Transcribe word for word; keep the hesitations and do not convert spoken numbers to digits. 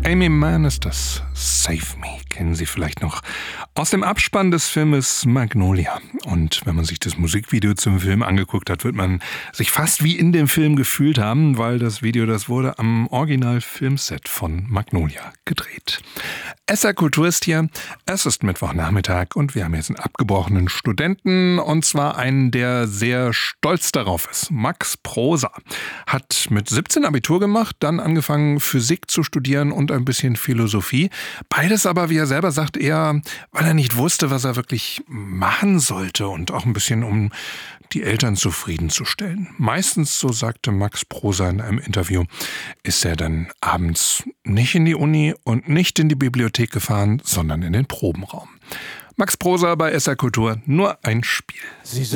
Aimee Mann ist das. Save Me kennen Sie vielleicht noch aus dem Abspann des Filmes Magnolia. Und wenn man sich das Musikvideo zum Film angeguckt hat, wird man sich fast wie in dem Film gefühlt haben, weil das Video, das wurde am Original-Filmset von Magnolia gedreht. S R Kultur ist hier. Es ist Mittwochnachmittag und wir haben jetzt einen abgebrochenen Studenten, und zwar einen, der sehr stolz darauf ist. Max Proser hat mit siebzehn Abitur gemacht, dann angefangen Physik zu studieren und ein bisschen Philosophie. Beides aber, wie er selber sagt, eher, weil er nicht wusste, was er wirklich machen sollte, und auch ein bisschen, um die Eltern zufriedenzustellen. Meistens, so sagte Max Proser in einem Interview, ist er dann abends nicht in die Uni und nicht in die Bibliothek gefahren, sondern in den Probenraum. Max Proser bei S R Kultur, nur ein Spiel. Sie